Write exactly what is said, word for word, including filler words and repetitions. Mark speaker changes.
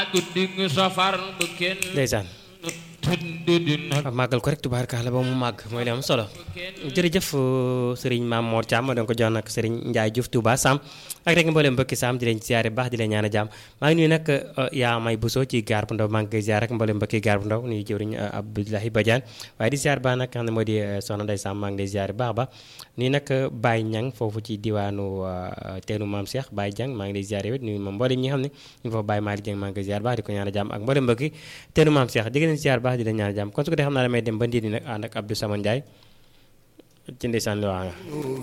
Speaker 1: ndeysaan màggal ko rek tubaarkalla ba mu màgg mooy li am solo jërëjëf Serigne Mame Mor Thiam ma doon ko jox nag Serigne Ndiaye Diouf Touba Sam ak rek mboolem mbokki Sam di leen ziare baax di leen ñaan a jàmm maa ngi nuyu nag yaa may Bousso ci gaar bu ndaw maa ngi koy ziare rek mboolem mbokki gaar bu ndaw nuyu jëwriñ Abdoulahi Badiane waaye di ziare baax nag xam ne moo di soxna Ndeye Sam maa ngi lay ziare baax ba nii nag Baye Niang foofu ci diwaanu teenu Maam Cheikh Baye Dieng maa ngi lay ziare wet nuyu moom mboolem ñi xam ne ñu foofu Baye Malick Dieng maa ngi koy ziare baax di ko ñaan a jàmm ak mboolem mbokki teenu Maam Cheikh di leen ziare baax di leen ñaan a jàmm kon su ko dee xam naa damay dem ba ndiir ni nag ànd ak Abdou Samane Ndiaye ci ndeysaan li waa nga